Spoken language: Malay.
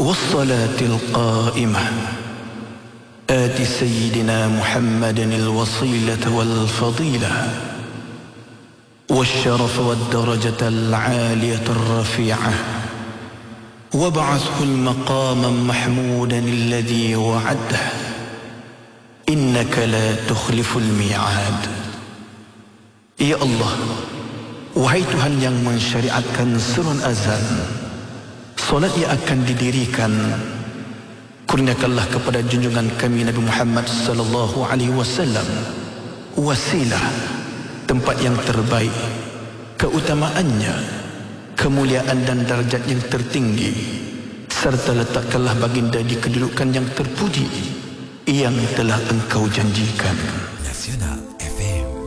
والصلاة القائمة آت سيدنا محمد الوصيلة والفضيلة والشرف والدرجة العالية الرفيعة وابعثه المقاما محمودا الذي وعده إنك لا تخلف الميعاد. Ya Allah, wahai Tuhan yang mensyariatkan serun azan, solat yang akan didirikan, kurniakanlah kepada junjungan kami Nabi Muhammad sallallahu alaihi wasallam wasilah, tempat yang terbaik, keutamaannya, kemuliaan dan darjat yang tertinggi, serta letakkanlah baginda di kedudukan yang terpuji yang telah Engkau janjikan.